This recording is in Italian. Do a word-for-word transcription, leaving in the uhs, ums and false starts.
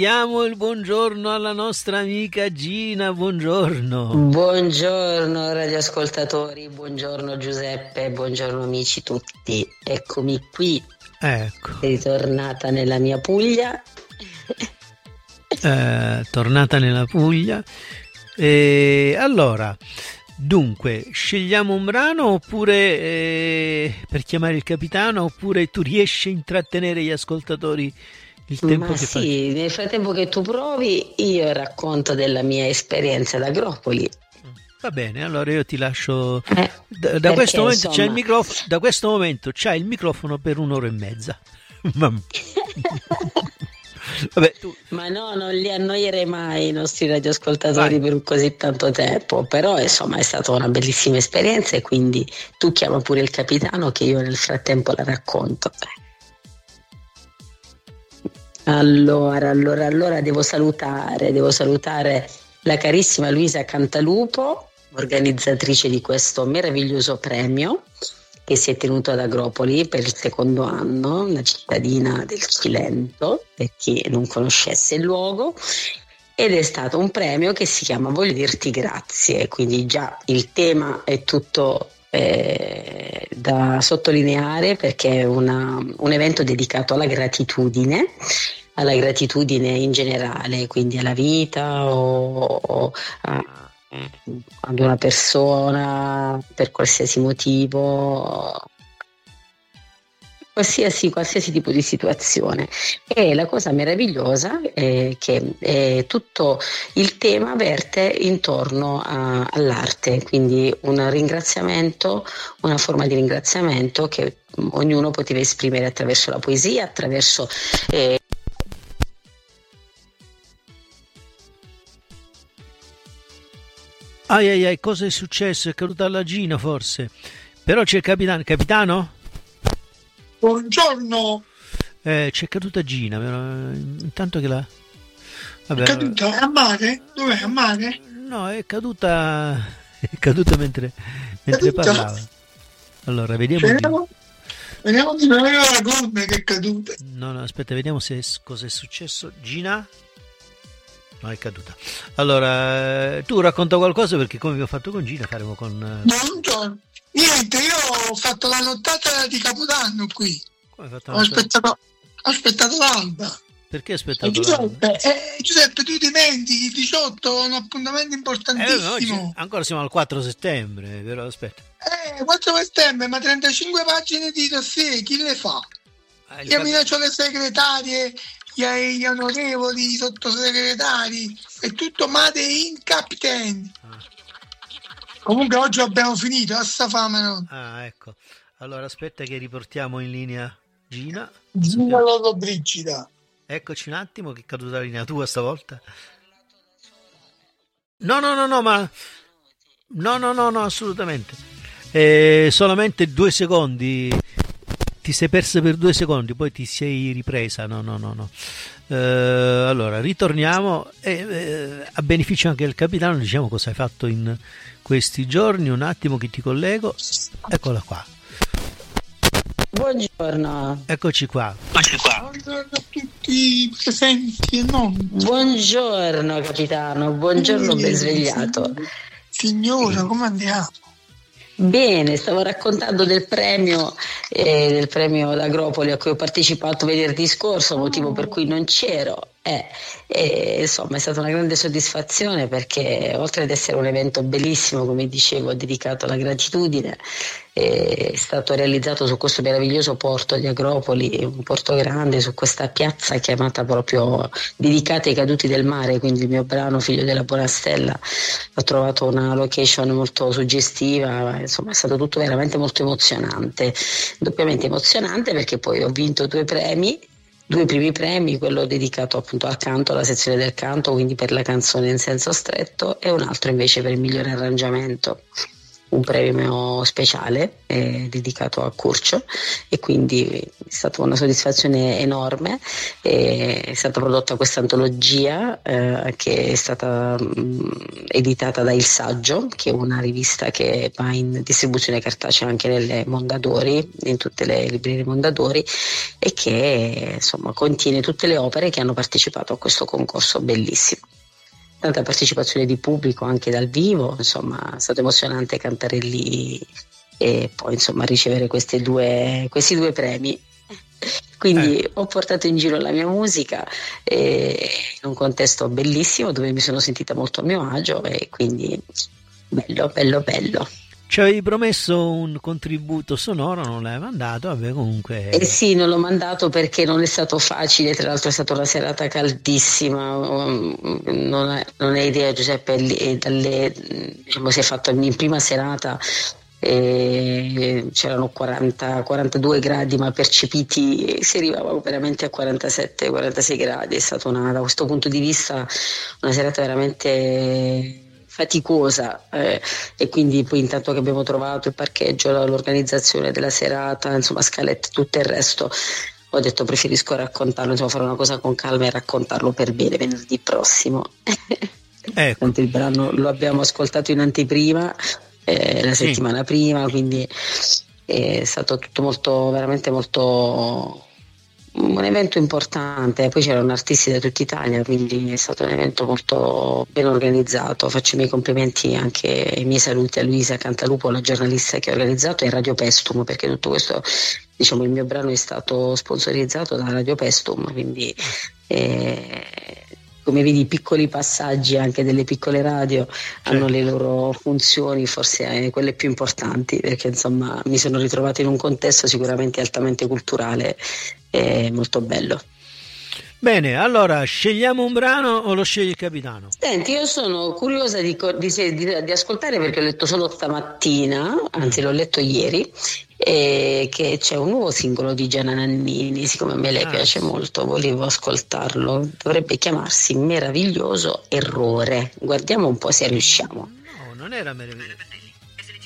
Diamo il buongiorno alla nostra amica Gina, buongiorno. Buongiorno radioascoltatori, buongiorno Giuseppe, buongiorno amici tutti. Eccomi qui, ecco. Ritornata nella mia Puglia. Eh, tornata nella Puglia. E allora, dunque, scegliamo un brano oppure eh, per chiamare il capitano, oppure tu riesci a intrattenere gli ascoltatori il tempo Ma che sì, fa... nel frattempo che tu provi, io racconto della mia esperienza ad Agropoli. Va bene, allora io ti lascio. Eh, da, da, perché, questo momento insomma... c'è il microfono, da questo momento c'hai il microfono per un'ora e mezza. Vabbè, tu... Ma no, non li annoierei mai i nostri radioascoltatori Vai. per così tanto tempo, però insomma è stata una bellissima esperienza e quindi tu chiama pure il capitano che io nel frattempo la racconto. Allora, allora, allora devo salutare, devo salutare la carissima Luisa Cantalupo, organizzatrice di questo meraviglioso premio che si è tenuto ad Agropoli per il secondo anno, una cittadina del Cilento, per chi non conoscesse il luogo, ed è stato un premio che si chiama Voglio dirti grazie, quindi già il tema è tutto eh, da sottolineare perché è una, un evento dedicato alla gratitudine, alla gratitudine in generale, quindi alla vita o, o a ad una persona per qualsiasi motivo, qualsiasi, qualsiasi tipo di situazione. E la cosa meravigliosa è che è tutto il tema verte intorno a, all'arte, quindi un ringraziamento, una forma di ringraziamento che ognuno poteva esprimere attraverso la poesia, attraverso eh, Ai ai ai, cosa è successo? È caduta la Gina forse. Però c'è il capitano. Capitano? Buongiorno. Eh, c'è caduta Gina, però intanto che la... Vabbè, è caduta a mare? Dov'è? A mare? No, è caduta... È caduta mentre, mentre caduta? parlava. Allora, vediamo... Vediamo, vediamo se non aveva la gonna che è caduta. No, no, aspetta, vediamo se cosa è successo. Gina? No, è caduta. Allora, tu racconta qualcosa perché come vi ho fatto con Gina faremo con... Buongiorno. Niente, io ho fatto la nottata di Capodanno qui. Come hai fatto Ho aspettato, ho aspettato l'alba. Perché hai aspettato Giuseppe, l'alba? eh, Giuseppe, tu dimentichi il diciotto è un appuntamento importantissimo. Eh, no, ancora siamo al quattro settembre, però aspetta. Eh, quattro settembre, ma trentacinque pagine di dossier, chi le fa? Ah, io cap- minaccio le segretarie, gli, gli onorevoli, i sottosegretari, è tutto made in captain. Ah. Comunque oggi abbiamo finito, assa fame no? Ah, ecco. Allora aspetta che riportiamo in linea Gina. Gina Lollo Brigida. Eccoci un attimo, che è caduta la linea tua stavolta. No, no, no, no, ma... No, no, no, no, assolutamente. Eh, solamente due secondi... Ti sei persa per due secondi, poi ti sei ripresa. No, no, no, no. Eh, allora, ritorniamo. Eh, eh, a beneficio anche del capitano, diciamo cosa hai fatto in questi giorni. Un attimo che ti collego. Eccola qua. Buongiorno. Eccoci qua. Eccoci qua. Buongiorno a tutti i presenti e non. Buongiorno capitano, buongiorno ben svegliato. Signora, come andiamo? Bene, stavo raccontando del premio, eh, del premio d'Agropoli a cui ho partecipato venerdì scorso, motivo per cui non c'ero. Eh, eh, insomma è stata una grande soddisfazione perché oltre ad essere un evento bellissimo, come dicevo, dedicato alla gratitudine, è stato realizzato su questo meraviglioso porto di Agropoli, un porto grande, su questa piazza chiamata proprio dedicata ai caduti del mare, quindi il mio brano Figlio della Buona Stella ho trovato una location molto suggestiva, insomma è stato tutto veramente molto emozionante, doppiamente emozionante perché poi ho vinto due premi, due primi premi, quello dedicato appunto al canto, alla sezione del canto, quindi per la canzone in senso stretto, e un altro invece per il migliore arrangiamento. un premio speciale eh, dedicato a Curcio, e quindi è stata una soddisfazione enorme. E è stata prodotta questa antologia eh, che è stata mh, editata da Il Saggio, che è una rivista che va in distribuzione cartacea anche nelle Mondadori, in tutte le librerie Mondadori, e che insomma contiene tutte le opere che hanno partecipato a questo concorso bellissimo. Tanta partecipazione di pubblico anche dal vivo, insomma è stato emozionante cantare lì e poi insomma ricevere questi due, questi due premi. Quindi eh. ho portato in giro la mia musica eh, in un contesto bellissimo dove mi sono sentita molto a mio agio, e quindi bello, bello, bello. Ci avevi promesso un contributo sonoro, non l'hai mandato, vabbè comunque... Eh sì, non l'ho mandato perché non è stato facile, tra l'altro è stata una serata caldissima, non hai, non hai idea Giuseppe, dalle, diciamo, si è fatto in prima serata, e c'erano quaranta quarantadue gradi, ma percepiti si arrivava veramente a quarantasette quarantasei gradi. È stata una, da questo punto di vista una serata veramente faticosa, eh, e quindi poi intanto che abbiamo trovato il parcheggio, l'organizzazione della serata, insomma scalette, tutto il resto, ho detto preferisco raccontarlo, insomma fare una cosa con calma e raccontarlo per bene venerdì prossimo. Ecco. Tanto il brano lo abbiamo ascoltato in anteprima eh, la settimana sì. prima, quindi è stato tutto molto, veramente molto un evento importante. Poi c'erano artisti da tutta Italia, quindi è stato un evento molto ben organizzato. Faccio i miei complimenti, anche i miei saluti a Luisa Cantalupo, la giornalista che ha organizzato, e Radio Pestum, perché tutto questo, diciamo, il mio brano è stato sponsorizzato da Radio Pestum, quindi eh, come vedi, piccoli passaggi anche delle piccole radio hanno le loro funzioni, forse quelle più importanti, perché insomma mi sono ritrovata in un contesto sicuramente altamente culturale e molto bello. Bene, allora scegliamo un brano o lo sceglie il capitano? Senti, io sono curiosa di, di, di, di ascoltare, perché ho letto solo stamattina, anzi l'ho letto ieri, e che c'è un nuovo singolo di Gianna Nannini. Siccome a me lei ah, piace sì. molto, volevo ascoltarlo. Dovrebbe chiamarsi Meraviglioso Errore. Guardiamo un po' se riusciamo. No, non era meraviglioso.